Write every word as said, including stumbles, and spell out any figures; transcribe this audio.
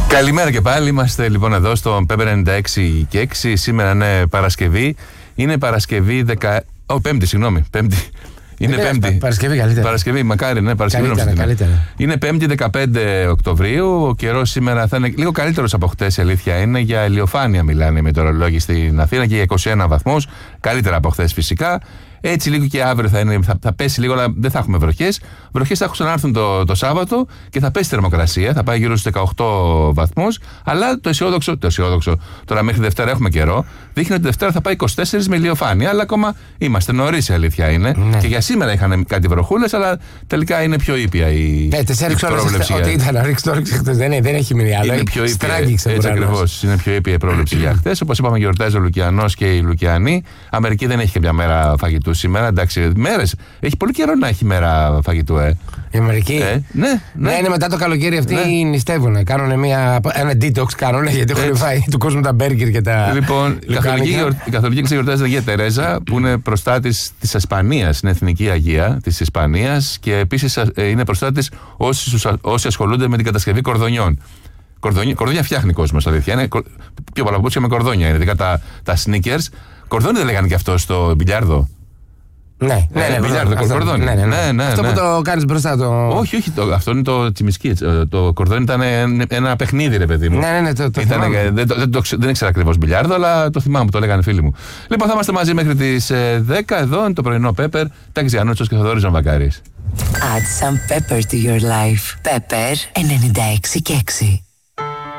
Καλημέρα και πάλι. Είμαστε λοιπόν εδώ στο Pepper ενενήντα έξι και έξι. Σήμερα είναι Παρασκευή. Είναι Παρασκευή δέκα. Ω, Πέμπτη, συγγνώμη. Πέμπτη. Είναι ε, Πέμπτη. Παρασκευή καλύτερα. Παρασκευή, μακάρι, ναι, Παρασκευή. Καλύτερα, καλύτερα. Είναι Πέμπτη δεκαπέντε Οκτωβρίου. Ο καιρός σήμερα θα είναι λίγο καλύτερος από χτες, η αλήθεια είναι. Για ηλιοφάνεια μιλάνε οι μετεωρολόγοι στην Αθήνα και για είκοσι ένα βαθμούς. Καλύτερα από χτες φυσικά. Έτσι λίγο και αύριο θα, είναι, θα, θα πέσει λίγο, αλλά δεν θα έχουμε βροχές. Βροχές θα έχουν να έρθουν το, το Σάββατο και θα πέσει η θερμοκρασία. Θα πάει γύρω στους δεκαοκτώ βαθμούς. Αλλά το αισιόδοξο, το αισιόδοξο, τώρα μέχρι Δευτέρα έχουμε καιρό, δείχνει ότι Δευτέρα θα πάει είκοσι τέσσερα με ηλιοφάνεια. Αλλά ακόμα είμαστε νωρίς, η αλήθεια είναι. Ναι. Και για σήμερα είχαν κάτι βροχούλες, αλλά τελικά είναι πιο ήπια η, ναι, η πρόβλεψη. Ότι ήταν να ρίξει το ρίξει χτες. Δεν, δεν έχει μείνει άλλο. Είναι πιο ήπια. Έτσι ακριβώς. Είναι πιο ήπια η πρόβλεψη για χτες. Όπως είπαμε, γιορτάζει ο Λουκιανός και οι Λουκιανοί. Αμερική δεν έχει κάποια μέρα φαγητού σήμερα, εντάξει, μέρες. Έχει πολύ καιρό να έχει μέρα φαγητού, ε. Η Αμερική. Ε, ναι, ναι. Ναι, είναι μετά το καλοκαίρι αυτοί ναι. νηστεύουν. Κάνουν μια, ένα detox, κάνουν γιατί έχουν φάει του κόσμου τα μπέργκερ και τα. Λοιπόν, η Καθολική, η Καθολική γιορτάζει την Αγία Τερέζα, που είναι προστάτης της Ισπανίας, είναι εθνική Αγία της Ισπανίας και επίσης είναι προστάτης όσοι, όσοι ασχολούνται με την κατασκευή κορδονιών. Κορδονιά, κορδόνια φτιάχνει κόσμος, αλήθεια. Είναι πιο πολλά από με κορδόνια. Είναι ειδικά τα, τα sneakers. Κορδόνι δεν λέγανε και αυτό στο μπιλιάρδο. Ναι, ναι, ναι, μπιλιάρδο, αυτό, κορδόνι. Ναι, ναι, ναι. Ναι, ναι, αυτό ναι. που το κάνεις μπροστά το. Όχι, όχι, το, αυτό είναι το τσιμισκί. Το κορδόνι ήταν ένα παιχνίδι, ρε παιδί μου. Ναι, ναι, ναι, το, το Ήτανε, δεν, το, δεν, το, δεν ήξερα ακριβώς μπιλιάρδο, αλλά το θυμάμαι που το λέγανε φίλοι μου. Λοιπόν, θα είμαστε μαζί μέχρι τις δέκα. Εδώ είναι το πρωινό Pepper. Τάξη Ανούτσος και Θοδωρής Ζαμβακάρης. Add some pepper to your life. Pepper ενενήντα έξι και έξι.